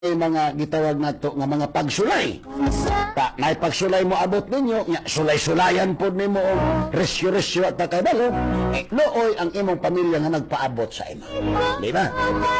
May mga gitawag nato nga mga pagsulay. Nay pagsulay mo abot ninyo, nya sulay-sulayan pod nimo og resyo-resyo at takadalo. Nooy ang imong pamilya nga nagpaabot sa imo. Di ba?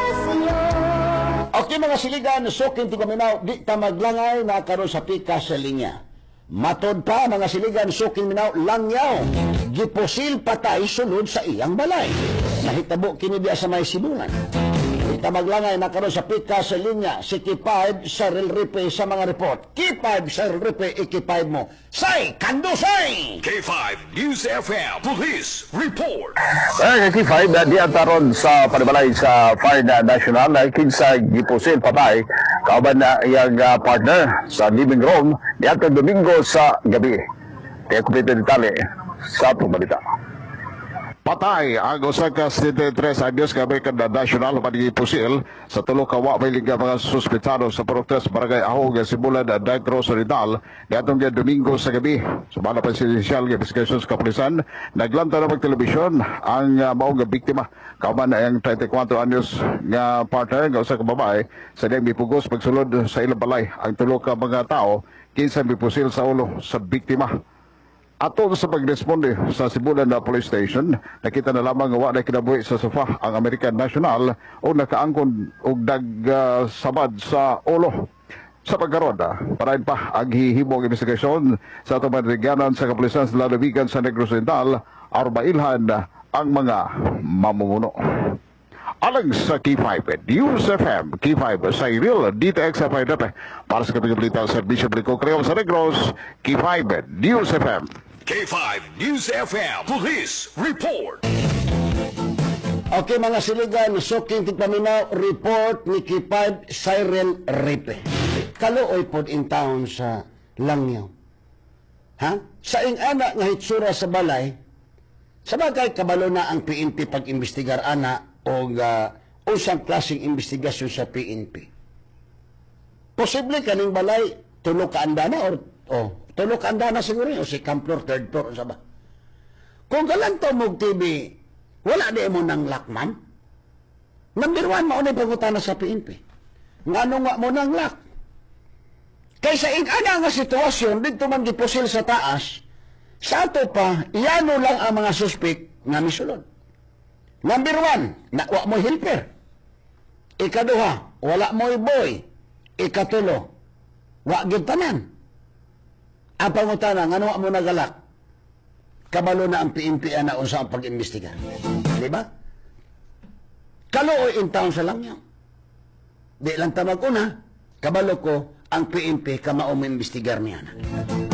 Okay mga siligan, sukin ti kaminaw, di ta maglangay na karon sa pika sa linya. Matod pa mga siligan, sukin minaw, langyaw. Giposil patay sulod sa iyang balay. Nahitabo kini diya sa may sibulan. Maglangay na karon sa pika sa linya si K5 sa Rilripe sa mga report. K5 sa Rilripe, K5 mo. Say, kandusay! K5 News FM Police Report. K5 di antaron sa panibalay sa Fire National na kinsa gipusil patay kauban na iyang partner sa living room di atong Domingo sa gabi. Kaya kumplito detalye sa pagbalita. Patay ang usa ka 73 anyos ka American national panigipusil sa tulo ka wa may liga mga suspetsado sa protest barangay Ahog sa Sibulan Negros Rizal niadtong Domingo sa gabi. Sumala pa presidential investigations kapulisan naglanta na magtelebisyon ang maong biktima kauban na ang 34 anyos nga partner nga usa ka babae sa diyang mipugos pagsulod sa ilang balay ang tulo ka mga tao kinsa mipusil sa ulo sa biktima. Ato sa pagresponde sa Sibulan na Police Station, nakita na lamang nga wa na kinabuhi sa sofa ang American National o nakaangkon og sabad sa ulo. Sa pagkaroon, parahin pa ang hihimong investigasyon sa atong manriganan sa kapulisan sa lalawigan sa Negros Oriental aron mailhan ang mga mamumuno. Alang sa K5 News FM, K5 sa Iril, dito XFI dati. Para sa kapag balita sa Servisyo Bliko Creole sa Negros, K5 News FM. K5 News FM Police Report. Okay mga siligan, suking tigpaminaw, report ni K5 Cyril Ripe. Kaluoy pod in town sa Langyaw. Ha? Sa ing anak nga hitsura sa balay, sa bagay kabalo na ang PNP pag-imbestigar ana o usang klaseng investigasyon sa PNP. Posible kaning balay tulo ka andana or tulo ka andana siguro o second floor, third floor sa ba. Kung galanto mo TV, wala di mo nang lock, ma'am. Number one, maunay pagutana sa PNP. Ngano nga mo nang lock? Kaysa ing-ana nga sitwasyon, dito man gipusil sa taas, sa ato pa, iyano lang ang mga suspect nga misulod. Number one, wa mo helper. Ikaduha, wala mo boy. Ikatulo, wa gyud tanan. Ang pangutana, ngano wa mo nagalak? Kabalo na ang PNP ana unsa ang pag-imbestiga. Di ba? Kaluoy in town sa Langyaw. Di lang ta mag-una, kabalo ko ang PNP kamao mo-imbestigar niya na.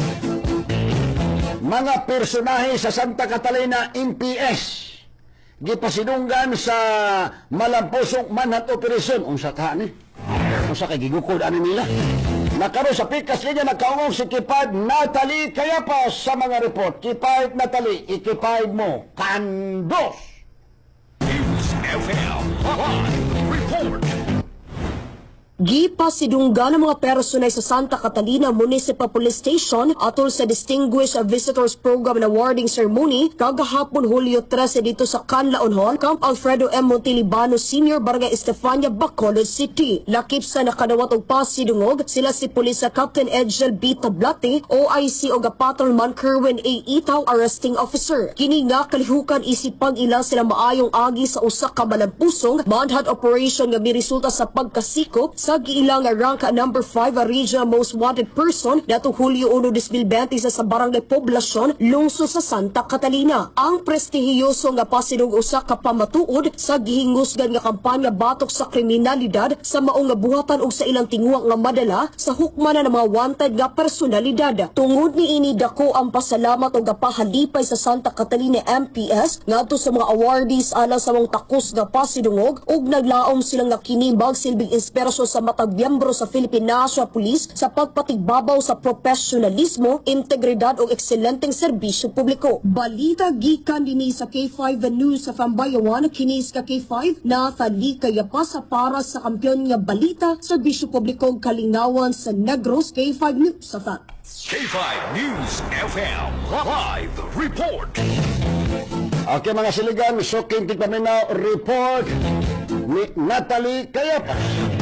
Mga personahe sa Santa Catalina MPS gipasidunggan sa malampusong manhunt operation unsa ka ni unsa kay gigukod ani nila nakaro sa pikas linya nakaungong si K5 Natalie Cayapas sa mga report. K5 Natalie, K5 mo kandos. News FM Live Report. Gipasidunggan ang mga personay sa Santa Catalina Municipal Police Station atol sa Distinguished Visitors Program and Awarding Ceremony kagahapon Hulyo 13 dito sa Canlaon, Camp Alfredo M. Montilibano Sr. Barangay Estefania, Bacolod City. Lakip sa nakadawat og pasidungog sila si Polisa Captain Edgel B. Tablate, OIC o Patrolman Kerwin A. Itaw, Arresting Officer. Kini nga kalihukan isipag ilang sila maayong agi sa usa ka malampusong manhunt operation nga miresulta sa pagkasikop sa giilang rank number 5 regional most wanted person datong Hulyo 1, 2020 sa barangay Poblasyon, lungsod sa Santa Catalina. Ang prestihiyoso nga pasidug usa ka pamatuod sa gihingusgan nga kampanya batok sa kriminalidad sa maong nga buhatan ug sa ilang tingwa nga madala sa hukmanan ng mga wanted nga personalidad. Tungod ni ini dako ang pasalamat ug gapahalipay sa Santa Catalina MPS ngadto sa mga awardees alang sa mga takos nga pasidungog ug naglaom silang nga kini magsilbing inspirasyon sa matag miyembro sa Philippine National Police sa pagpatigbabaw sa profesionalismo, integridad ug ekselenteng serbisyo publiko. Balita gikan dinhi sa K5 News sa Fambayawan kini sa K5 Natalie Cayapas para sa kampiyon nga balita serbisyo publiko ug kalingawan sa Negros. K5 News sa K5 News FM Live Report. Okay mga siligan, suking tigpaminaw report ni Natalie Cayapas.